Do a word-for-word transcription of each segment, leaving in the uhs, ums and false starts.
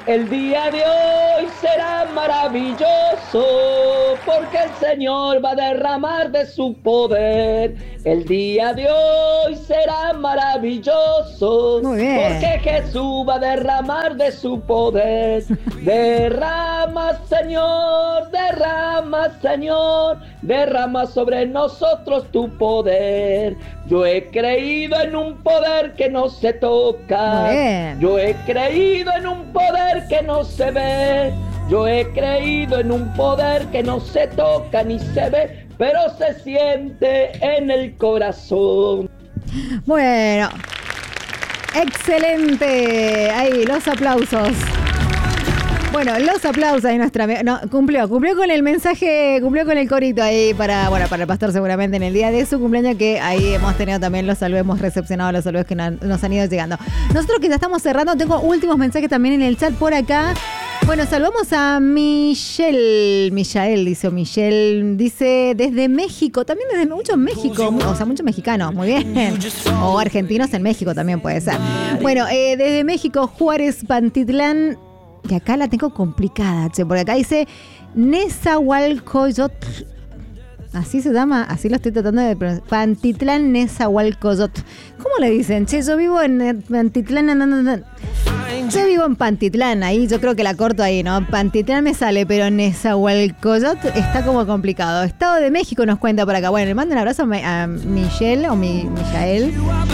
El día de hoy será maravilloso porque el Señor va a derramar de su poder. El día de hoy será maravilloso porque Jesús va a derramar de su poder. Derrama, Señor, derrama, Señor, derrama sobre nosotros tu poder. Yo he creído en un poder que no se toca. Yo he creído en un poder que no se ve. Yo he creído en un poder que no se toca ni se ve, pero se siente en el corazón. Bueno, excelente. Ahí, los aplausos. Bueno, los aplausos ahí nuestra... No, cumplió, cumplió con el mensaje, cumplió con el corito ahí para, bueno, para el pastor seguramente en el día de su cumpleaños, que ahí hemos tenido también los saludos, hemos recepcionado los saludos que nos han ido llegando. Nosotros que ya estamos cerrando, tengo últimos mensajes también en el chat por acá. Bueno, saludamos a Michelle, Michael dice, o Michelle, dice desde México, también desde mucho México, o sea, muchos mexicanos, muy bien, o argentinos en México también puede ser. Bueno, eh, desde México, Juárez, Pantitlán, que acá la tengo complicada, che, porque acá dice Nezahualcóyotl. Así se llama, así lo estoy tratando de pronunciar. Pantitlán, Nezahualcóyotl. ¿Cómo le dicen? Che, yo vivo en Pantitlán. No, no, no. Yo vivo en Pantitlán, ahí yo creo que la corto ahí, ¿no? Pantitlán me sale, pero Nezahualcóyotl está como complicado. Estado de México nos cuenta por acá. Bueno, le mando un abrazo a Michelle o mi, Michael.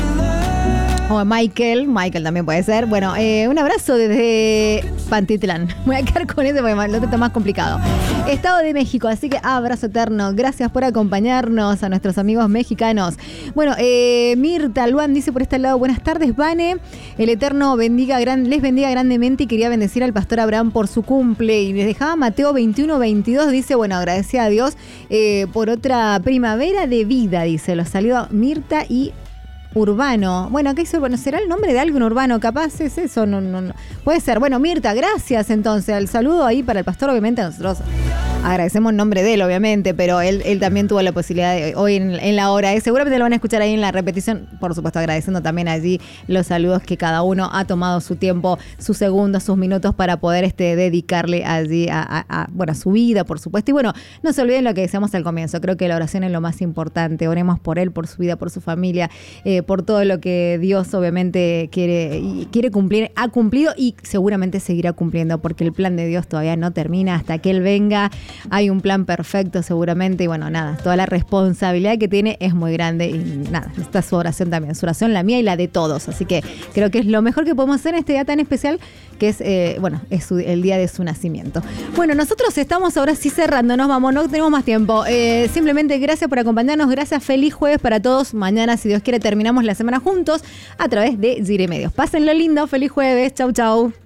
O Michael, Michael también puede ser. Bueno, eh, un abrazo desde Pantitlán. Voy a quedar con ese porque lo otro está más complicado. Estado de México, así que abrazo eterno. Gracias por acompañarnos a nuestros amigos mexicanos. Bueno, eh, Mirta Luan dice por este lado, buenas tardes, Vane. El Eterno bendiga gran, les bendiga grandemente y quería bendecir al pastor Abraham por su cumple. Y les dejaba Mateo veintiuno veintidós, dice, bueno, agradecía a Dios eh, por otra primavera de vida, dice. Los saludo Mirta y Urbano. Bueno, ¿qué es Urbano? ¿Será el nombre de algún urbano? Capaz es eso. No, no, no. Puede ser. Bueno, Mirta, gracias entonces. El saludo ahí para el pastor. Obviamente nosotros agradecemos el nombre de él, obviamente, pero él, él también tuvo la posibilidad de hoy en, en la hora. Eh, seguramente lo van a escuchar ahí en la repetición. Por supuesto, agradeciendo también allí los saludos que cada uno ha tomado su tiempo, sus segundos, sus minutos para poder este, dedicarle allí a, a, a, bueno, a su vida, por supuesto. Y bueno, no se olviden lo que decíamos al comienzo. Creo que la oración es lo más importante. Oremos por él, por su vida, por su familia, eh, por todo lo que Dios obviamente quiere, quiere cumplir, ha cumplido y seguramente seguirá cumpliendo, porque el plan de Dios todavía no termina hasta que Él venga. Hay un plan perfecto seguramente y bueno, nada, toda la responsabilidad que tiene es muy grande y nada, está su oración también, su oración, la mía y la de todos. Así que creo que es lo mejor que podemos hacer en este día tan especial que es, eh, bueno, es su, el día de su nacimiento. Bueno, nosotros estamos ahora sí cerrando, nos vamos, no tenemos más tiempo. Eh, simplemente gracias por acompañarnos, gracias, feliz jueves para todos. Mañana, si Dios quiere, terminamos la semana juntos a través de Gire Medios. Pásenlo lindo, feliz jueves, chau chau.